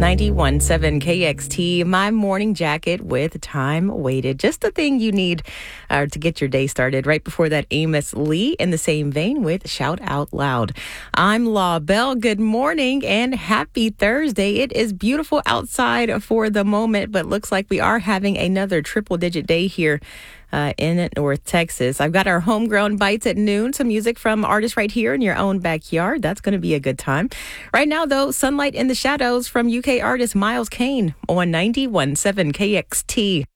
91.7 KXT, my morning jacket with time waited. Just the thing you need to get your day started. Right before that, Amos Lee in the same vein with Shout Out Loud. I'm Law Bell. Good morning and happy Thursday. It is beautiful outside for the moment, but looks like we are having another triple-digit day here in North Texas. I've got our homegrown bites at noon, some music from artists right here in your own backyard. That's going to be a good time. Right now, though, Sunlight in the Shadows from UK artist Miles Kane on 91.7 KXT.